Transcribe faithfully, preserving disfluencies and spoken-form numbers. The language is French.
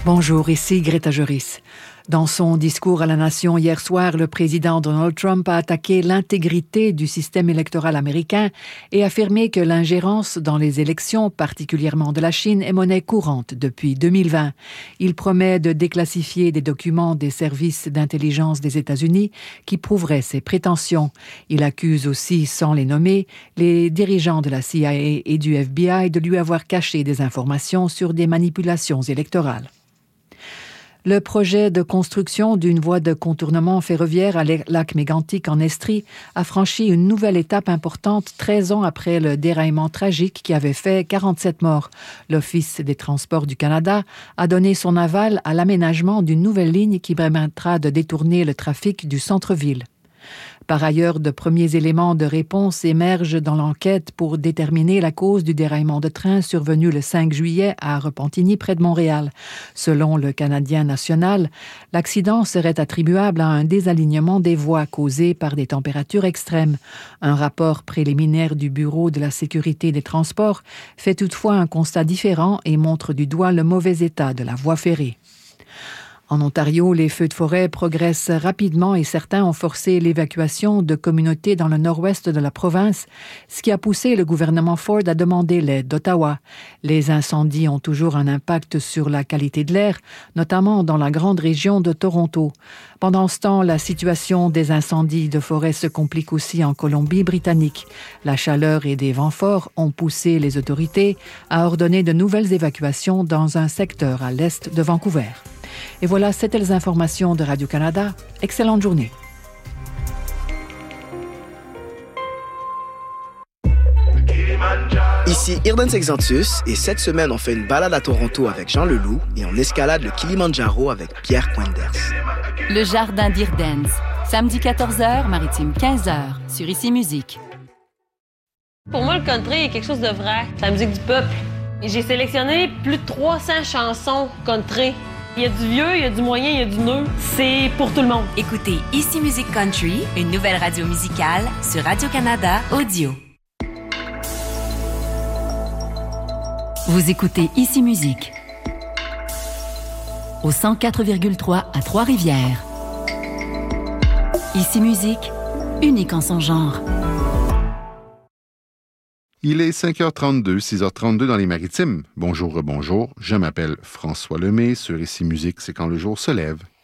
Bonjour, ici Greta Joris. Dans son discours à la nation hier soir, le président Donald Trump a attaqué l'intégrité du système électoral américain et affirmé que l'ingérence dans les élections, particulièrement de la Chine, est monnaie courante depuis deux mille vingt. Il promet de déclassifier des documents des services d'intelligence des États-Unis qui prouveraient ses prétentions. Il accuse aussi, sans les nommer, les dirigeants de la C I A et du F B I de lui avoir caché des informations sur des manipulations électorales. Le projet de construction d'une voie de contournement ferroviaire à lac Mégantic en Estrie a franchi une nouvelle étape importante treize ans après le déraillement tragique qui avait fait quarante-sept morts. L'Office des transports du Canada a donné son aval à l'aménagement d'une nouvelle ligne qui permettra de détourner le trafic du centre-ville. Par ailleurs, de premiers éléments de réponse émergent dans l'enquête pour déterminer la cause du déraillement de train survenu le cinq juillet à Repentigny, près de Montréal. Selon le Canadien national, l'accident serait attribuable à un désalignement des voies causé par des températures extrêmes. Un rapport préliminaire du Bureau de la sécurité des transports fait toutefois un constat différent et montre du doigt le mauvais état de la voie ferrée. En Ontario, les feux de forêt progressent rapidement et certains ont forcé l'évacuation de communautés dans le nord-ouest de la province, ce qui a poussé le gouvernement Ford à demander l'aide d'Ottawa. Les incendies ont toujours un impact sur la qualité de l'air, notamment dans la grande région de Toronto. Pendant ce temps, la situation des incendies de forêt se complique aussi en Colombie-Britannique. La chaleur et des vents forts ont poussé les autorités à ordonner de nouvelles évacuations dans un secteur à l'est de Vancouver. Et voilà, c'était les informations de Radio-Canada. Excellente journée. Ici Irden Sexantius et cette semaine, on fait une balade à Toronto avec Jean Leloup et on escalade le Kilimanjaro avec Pierre Poinders. Le jardin d'Irdens, samedi quatorze heures, maritime quinze heures, sur Ici Musique. Pour moi, le country est quelque chose de vrai. C'est la musique du peuple. Et j'ai sélectionné plus de trois cents chansons country. Il y a du vieux, il y a du moyen, il y a du neuf. C'est pour tout le monde. Écoutez Ici Musique Country, une nouvelle radio musicale sur Radio-Canada Audio. Vous écoutez Ici Musique au cent quatre virgule trois à Trois-Rivières. Ici Musique, unique en son genre. Il est cinq heures trente-deux, six heures trente-deux dans les Maritimes. Bonjour, bonjour, je m'appelle François Lemay. Sur Ici Musique, c'est quand le jour se lève.